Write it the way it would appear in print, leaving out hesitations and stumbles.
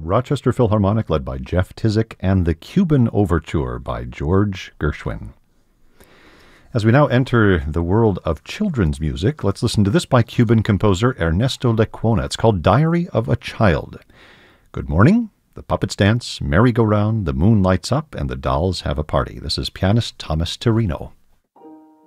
Rochester Philharmonic led by Jeff Tizik, and the Cuban Overture by George Gershwin. As we now enter the world of children's music, let's listen to this by Cuban composer Ernesto Lecuona. It's called Diary of a Child. Good morning, the puppets dance, merry-go-round, the moon lights up, and the dolls have a party. This is pianist Thomas Tirino.